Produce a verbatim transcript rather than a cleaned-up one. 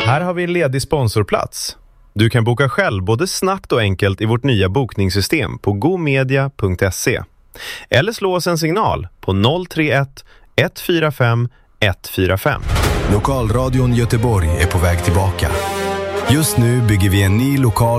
Här har vi en ledig sponsorplats. Du kan boka själv både snabbt och enkelt i vårt nya bokningssystem på gomedia punkt se. Eller slå oss en signal på noll tre ett ett fyra fem ett fyra fem. Lokalradion Göteborg är på väg tillbaka. Just nu bygger vi en ny lokal